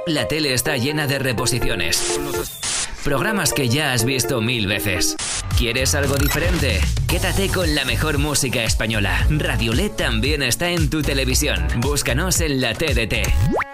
La tele está llena de reposiciones. Programas que ya has visto 1000 veces. ¿Quieres algo diferente? Quédate con la mejor música española. Radio LED también está en tu televisión. Búscanos en la TDT.